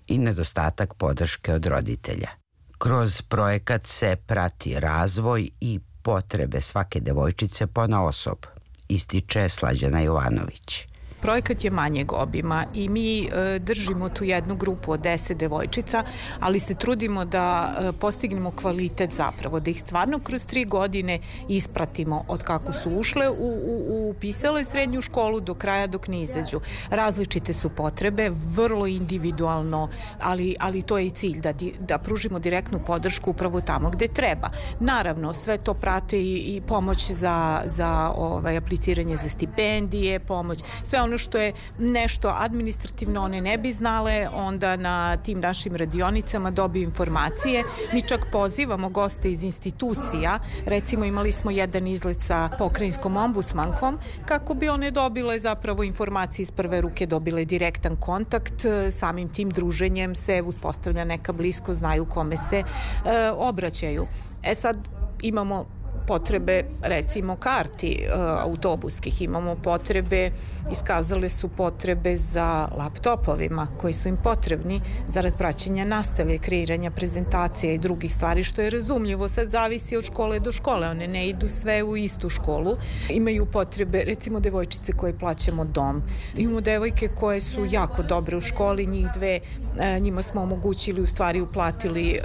i nedostatak podrške od roditelja. Kroz projekat se prati razvoj i potrebe svake devojčice ponaosob, ističe Slađana Jovanović. Projekat je manjeg obima i mi držimo tu jednu grupu od 10 devojčica, ali se trudimo da postignemo kvalitet da ih stvarno kroz 3 godine ispratimo od kako su ušle, upisale srednju školu do kraja dok ne izađu. Različite su potrebe, vrlo individualno, ali to je i cilj, da pružimo direktnu podršku upravo tamo gde treba. Naravno, sve to prate i pomoć za apliciranje za stipendije, pomoć, sve ono što je nešto administrativno one ne bi znale, onda na tim našim radionicama dobiju informacije. Mi čak pozivamo goste iz institucija, recimo imali smo jedan izlet sa pokrajinskom ombudsmankom, kako bi one dobile zapravo informacije iz prve ruke, dobile direktan kontakt, samim tim druženjem se uspostavlja neka blisko, znaju kome se obraćaju. Sad imamo potrebe, recimo, karti autobuskih, imamo potrebe, iskazale su potrebe za laptopovima koji su im potrebni zarad praćenja nastave, kreiranja prezentacija i drugih stvari, što je razumljivo, sad zavisi od škole do škole, one ne idu sve u istu školu, imaju potrebe, recimo devojčice koje plaćamo dom, imamo devojke koje su jako dobre u školi, njih dve, njima smo omogućili, u stvari uplatili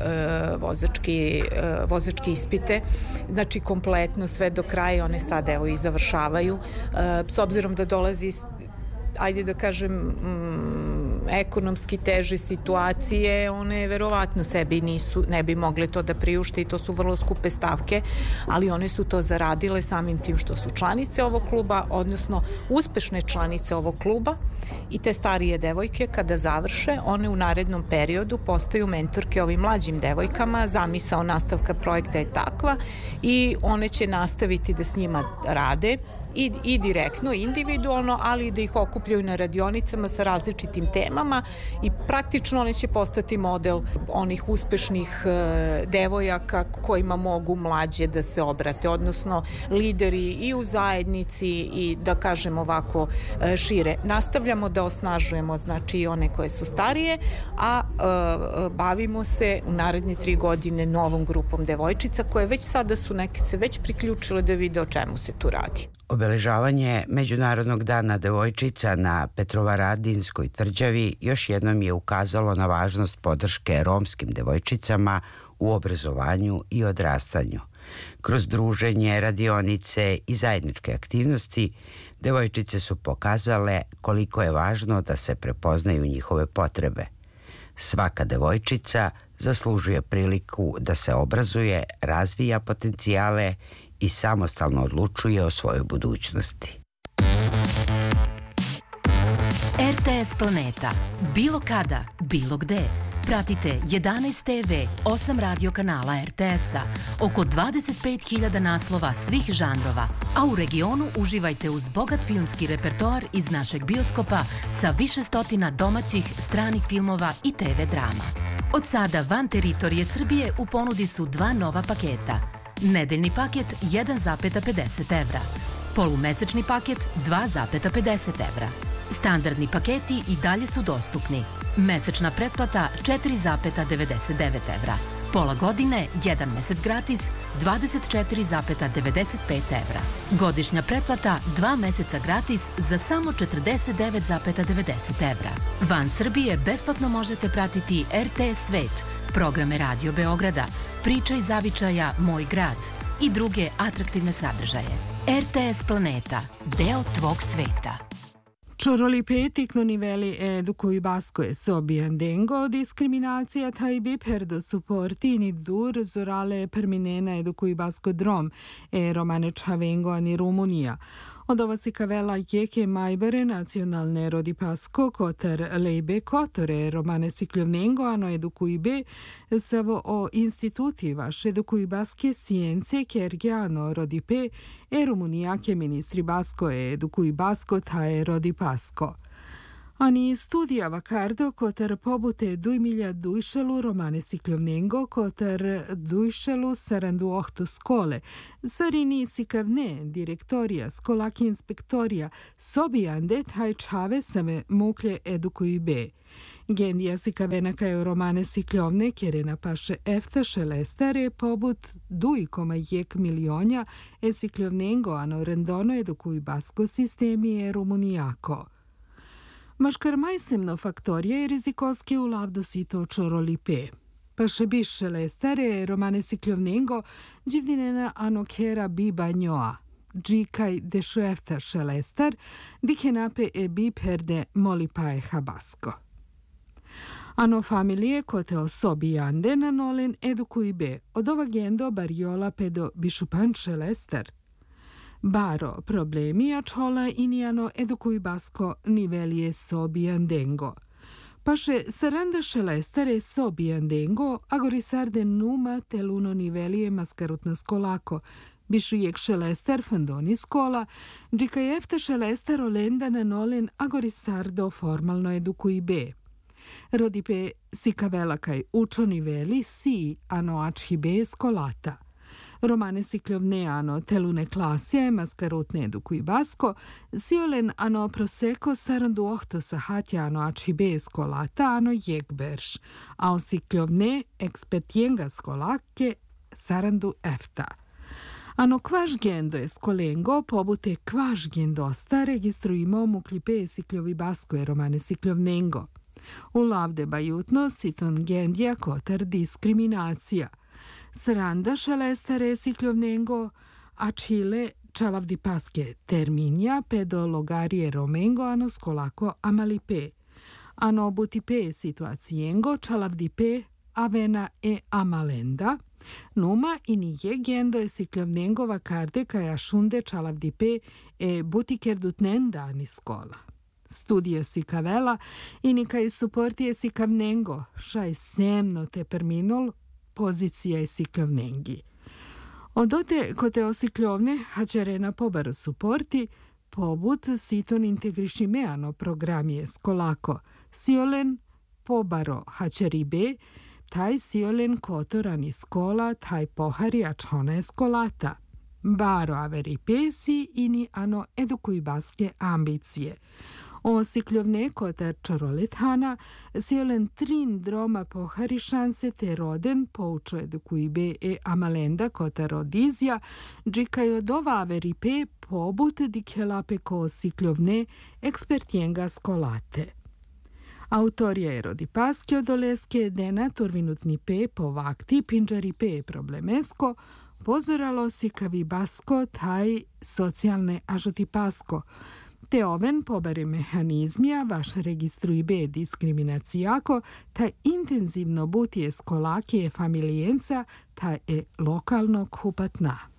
vozački ispite, znači kompletno sve do kraja, one sad evo i završavaju, s obzirom da dolazi, ajde da kažem, ekonomski teže situacije, one verovatno sebi ne bi mogle to da priušte i to su vrlo skupe stavke, ali one su to zaradile samim tim što su članice ovog kluba, odnosno uspešne članice ovog kluba, i te starije devojke kada završe, one u narednom periodu postaju mentorke ovim mlađim devojkama, zamisao nastavka projekta je takva i one će nastaviti da s njima rade i direktno, individualno, ali i da ih okupljaju na radionicama sa različitim temama i praktično one će postati model onih uspešnih devojaka kojima mogu mlađe da se obrate, odnosno lideri i u zajednici i da kažem ovako šire. Nastavljamo da osnažujemo znači i one koje su starije, a bavimo se u naredne 3 godine novom grupom devojčica koje već sada su neke se već priključile da vide o čemu se tu radi. Obeležavanje Međunarodnog dana devojčica na Petrovaradinskoj tvrđavi još jednom je ukazalo na važnost podrške romskim devojčicama u obrazovanju i odrastanju. Kroz druženje, radionice i zajedničke aktivnosti, devojčice su pokazale koliko je važno da se prepoznaju njihove potrebe. Svaka devojčica zaslužuje priliku da se obrazuje, razvija potencijale i samostalno odlučuje o svojoj budućnosti. RTS Planeta. Bilo kada, bilo gde. Pratite 11 TV, 8 radio kanala RTS-a, oko 25.000 naslova svih žanrova, a u regionu uživajte uz bogat filmski repertoar iz našeg bioskopa sa više stotina domaćih, stranih filmova i TV drama. Od sada van teritorije Srbije u ponudi su 2 nova paketa. Nedeljni paket 1,50 evra, polumesečni paket 2,50 evra. Standardni paketi i dalje su dostupni. Mesečna pretplata 4,99 evra. Pola godine, 1 mesec gratis, 24,95 evra. Godišnja pretplata 2 meseca gratis za samo 49,90 evra. Van Srbije besplatno možete pratiti RTS Svet, programe Radio Beograda, Priča iz zavičaja Moj grad i druge atraktivne sadržaje. RTS Planeta, deo tvog sveta. Ciorolipeti niveli educui basque sobiandengo discriminația taibi perdo supporti in dur zorale perminena educui basco drom romane chavengo ani Rumunija. Od ova si kavela jeke majbere nacionalne rodi pasko koter lejbe kotore romane sikljovnengo ano edukui be savo o instituti vaš edukui baske scienze kergiano rodi pe Rumunija ke ministri basko edukui basko tae rodi pasko. Ani studija vakardo koter pobute 2.000 dujšelu romane sikljovnengo koter dujšelu sarandu ohto skole. Sarini sikavne direktorija skolaki inspektorija sobijande taj čave same muklje edukuju be. Gendija si kavenaka je romane sikljovne kjerena paše efta šelestare pobut 2,1 milionja e sikljovnengo ano rendono edukuj basko sistemi e rumunijako. Maškar majsemno faktorje je rizikoske u lavdo sito čorolipe. Paše biš šelestare romane sikljovnengo dživdinena ano kera biba njoa. Džikaj dešuefta šelestar, dikenape e bib herde molipae habasko. Ano familije kote osobi jande na nolen edukuj be, od ova gendo barjola pedo bišupan šelestar. Baro problemi a čola inijano edukuj basko nivelije sobi jandengo. Paše saranda šelestare sobi jandengo, agorisarde numa teluno nivelije maskarutna skolako, bišu jek šelestar fandoni skola, džika jefta šelestar olenda na nolen agorisardo formalno edukuj be. Rodipe si kavelakaj učo niveli si ano ačhi be skolata. Romane sikljovne ano telune klasije maskarutne edukuj basko, siolen ano proseko sarandu ohto sahatja ano ačhi be skolata ano jekberš, a o sikljovne ekspertjenga skolake sarandu efta. Ano kvaš gendo je skolengo pobute kvaš gendosta registrujemo muklipe sikljovi basko je romane sikljovnengo. U lavde bajutno siton gendja kotar diskriminacija. Saranda šelestare sikljovnengo, a čile čalavdi paske terminja pedo logarije romengo ano skolako amalipe. Ano butipe situacijengo čalavdi avena e amalenda, numa ini je gendo e sikljovnengova karde kaja šunde čalavdi e butikerdutnenda ani skola. Studije si kavela ini kaj suportije si kavnengo, šaj semno te perminul pozicija je sikljovnengi. Odote kote osikljovne hačerena pobaro suporti, pobut siton integrišimeano programije skolako, siolen pobaro hačeribe, taj siolen kotorani skola, taj pohari ačhona skolata. Baro averi pesi ini ano edukuj baske ambicije. O sikljovne kotar čorolethana, siolen trin droma pohari šanse te roden poučo edukuj be e amalenda kotar rodizja, džikaj od ova averi pe pobut dikelape ko sikljovne ekspertjenga skolate. Autorija je rodipaske odoleske dena turvinutni pe povakti pinđari pe problemesko, pozoralo si kavi basko taj socijalne ažotipasko, te oven pobare mehanizmija vaš registruj be diskriminacijako, ta intenzivno butije skolakije familijenca, ta je lokalno kupatna.